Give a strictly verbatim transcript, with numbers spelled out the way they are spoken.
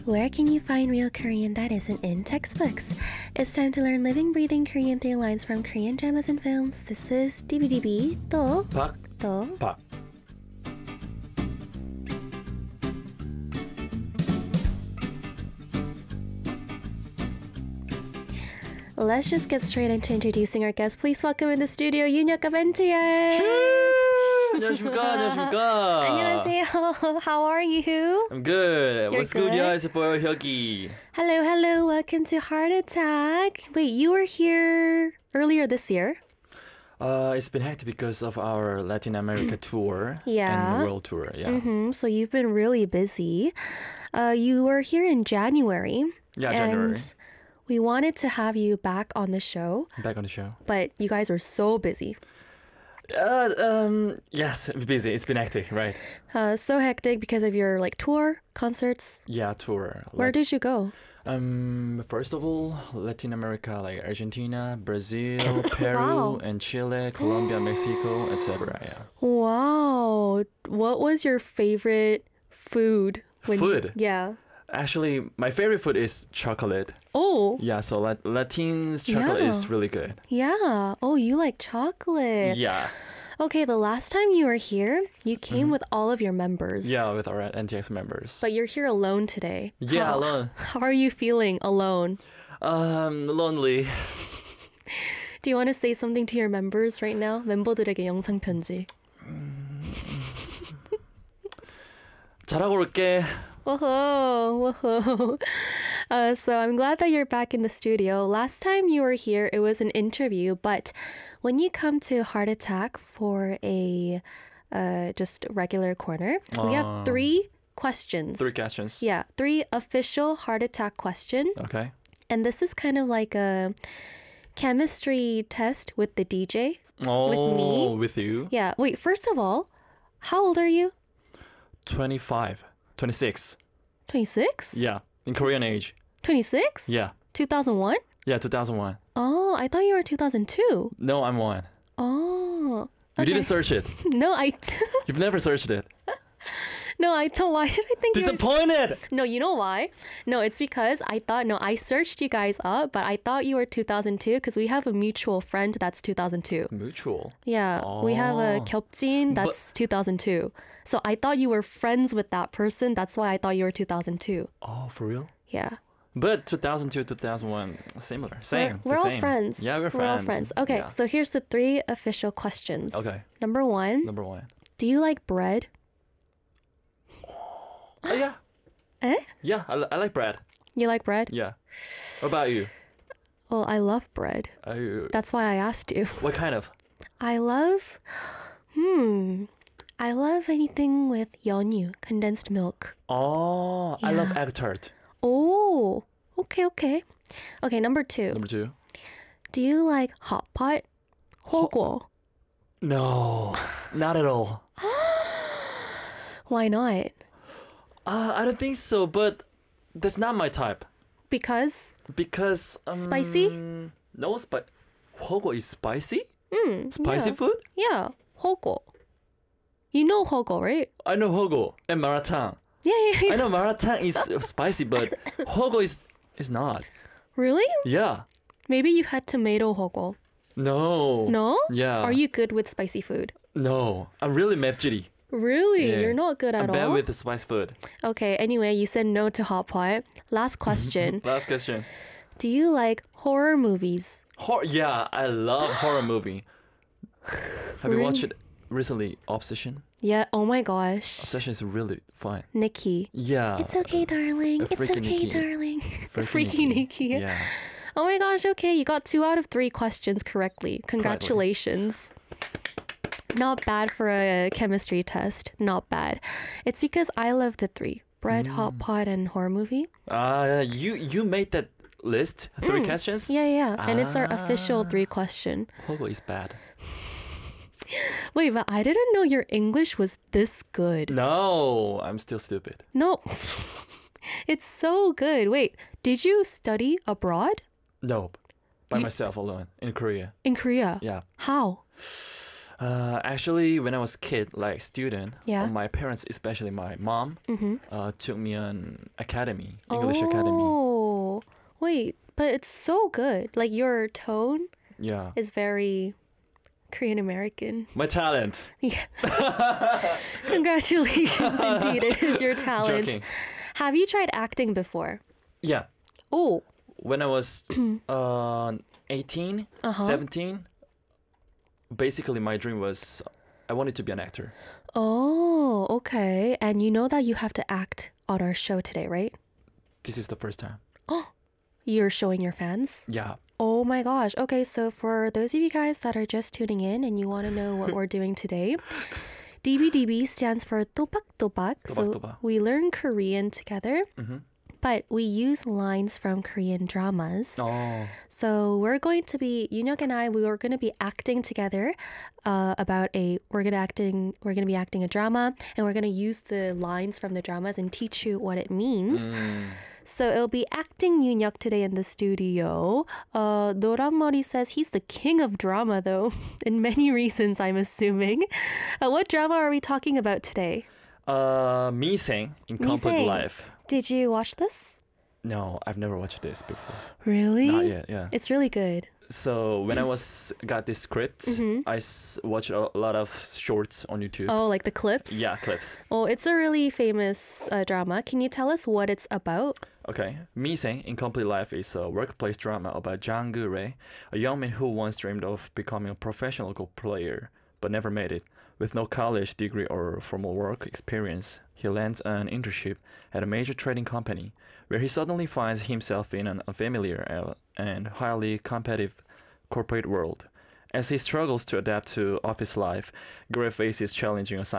Where can you find real Korean that isn't in textbooks? It's time to learn living, breathing Korean through lines from Korean dramas and films. This is D V D B 또 박, 또 박. Let's just get straight into introducing our guest. Please welcome in the studio Yoonhyuk of N T X. 안녕하십니까, 안녕하십니까. 안녕하세요. How are you? I'm good. You're What's good, good? guys? It's your boy Hyugi. Hello, hello. Welcome to Heart Attack. Wait, you were here earlier this year? Uh, it's been hectic because of our Latin America tour Yeah. and world tour. Yeah, Mm-hmm. So you've been really busy. Uh, you were here in January. yeah, and January. we wanted to have you back on the show, Back on the show. but you guys were so busy. Uh, um, yes, busy. It's been hectic, right? Uh, so hectic because of your like tour, concerts. Yeah, tour. Where Like, did you go? um, first of all, Latin America, like Argentina, Brazil, Peru, Wow. and Chile, Colombia, Mexico, et cetera. Yeah. Wow. What was your favorite food? Food? Yeah. Actually, my favorite food is chocolate. Oh, Yeah, so Lat- Latin's chocolate Yeah. is really good. yeah. Oh, you like chocolate. Yeah. Okay, the last time you were here, you came with all of your members. Mm-hmm. Yeah, with our N T X members. But you're here alone today. yeah, How, alone. how are you feeling alone? Um, lonely. Do you want to say something to your members right now? 멤버들에게 영상 편지. 잘하고 올게. Whoa, whoa. Uh, so I'm glad that you're back in the studio. Last time you were here, it was an interview, but when you come to Heart Attack for a uh, just regular corner, we Ah. have three questions. Three questions. Yeah, three official Heart Attack question. Okay. And this is kind of like a chemistry test with the D J. Oh, me? with you. Yeah, wait, first of all, how old are you? twenty-five. twenty-six. twenty-six? Yeah. In Korean age. twenty-six? Yeah. two thousand one? Yeah, two thousand one. Oh, I thought you were two thousand two. No, I'm one. Oh. You okay. didn't search it. No, I You've never searched it. no, I thought. Why did I think you? Were... Disappointed! No, you know why? No, it's because I thought. No, I searched you guys up, but I thought you were two thousand two because we have a mutual friend that's two thousand two. Mutual. Yeah, we have a Oh. Kyopjin that's two thousand two. So I thought you were friends with that person. That's why I thought you were two thousand two. Oh, for real? Yeah. But two thousand two, two thousand one, similar. Same. We're, we're the all same. friends. Yeah, we're friends. We're all friends. Okay, Yeah. so here's the three official questions. Okay. Number one, Number one. do you like bread? Oh, yeah. Eh? Yeah, I, li- I like bread. You like bread? Yeah. What about you? Well, I love bread. Are you That's why I asked you. what kind of? I love, hmm, I love anything with yeonyu, condensed milk. Oh, I love Yeah. egg tart. Oh, okay, okay. Okay, number two. Number two. Do you like hot pot? 호고. No, not at all. Why not? Uh, I don't think so, but that's not my type. Because Because um, Spicy? No, spi- Hogo is spicy. mm, Spicy yeah. food. Yeah, 호고. You know 호고, right? I know Hogo and maratang. Yeah, yeah, yeah. I know maratang is spicy, but Hogo is is not. Really? Yeah. Maybe you had tomato 호고. No. No? Yeah. Are you good with spicy food? No. I'm really 맵찔이. Really? Yeah. You're not good at I'm bad all? with the spice food. Okay, anyway, you said no to hot pot. Last question. Last question. Do you like horror movies? Hor- yeah, I love horror movie. Have you Really? watched it recently? Obsession. Yeah, oh my gosh. Obsession is really fun. Nikki. Yeah. It's okay, darling. uh, It's freaky okay, Nikki. darling. Very Freaky Nikki. Yeah. Oh my gosh, okay, you got two out of three questions correctly. Congratulations. Not bad for a chemistry test. Not bad. It's because I love the three. Bread, Mm. hot pot, and horror movie. Uh, you you made that list. Three questions. Yeah, yeah. And it's our official Ah. three question. Hogo is bad. Wait, but I didn't know your English was this good. No, I'm still stupid. No. It's so good. Wait, did you study abroad? No, by You- myself alone in Korea. In Korea? Yeah. How? Uh, actually, when I was kid, like student, Yeah. uh, my parents, especially my mom, Mm-hmm. uh, took me an academy, English academy. Oh, wait, but it's so good. Like your tone Yeah, is very Korean American. my talent. Yeah. Congratulations, indeed, it is your talent. Joking. Have you tried acting before? Yeah, Oh, when I was uh, eighteen, Uh-huh. seventeen, basically my dream was I wanted to be an actor. oh, okay. And you know that you have to act on our show today, right? This is the first time. You're showing your fans? Yeah. Oh my gosh. Okay, so for those of you guys that are just tuning in and you want to know what we're doing today, D B D B stands for 또박또박. So 또박또박. we learn Korean together, Mm-hmm. but we use lines from Korean dramas. Oh. So we're going to be, Yoonyeok and I, we were going to be acting together uh, about a, we're going to acting, we're going to be acting a drama, and we're going to use the lines from the dramas and teach you what it means. Mm. So it'll be acting Yoonyeok today in the studio. Uh, Noranmori says he's the king of drama though, in many reasons I'm assuming. Uh, what drama are we talking about today? Uh, Miseng in Complete Miseng. Life. Did you watch this? No, I've never watched this before. Really? Not yet. Yeah. It's really good. So when I was got this script, I s- watched a lot of shorts on YouTube. Oh, like the clips? Yeah, clips. Oh, it's a really famous uh, drama. Can you tell us what it's about? Okay, Miseng in Complete Life is a workplace drama about Jang Gu-rae, a young man who once dreamed of becoming a professional go player, but never made it. With no college degree or formal work experience, he lands an internship at a major trading company, where he suddenly finds himself in an unfamiliar uh, and highly competitive corporate world. As he struggles to adapt to office life, Gray faces challenging assignments